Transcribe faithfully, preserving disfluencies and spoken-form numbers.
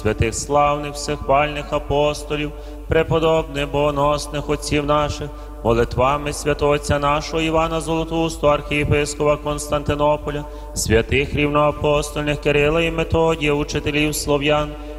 святих славних всехвальних апостолів, преподобних богоносних отців наших, молитвами святого Отця нашого Івана Золотоустого, архієпископа Константинополя, святих рівноапостольних Кирила і Методія, учителів слов'ян,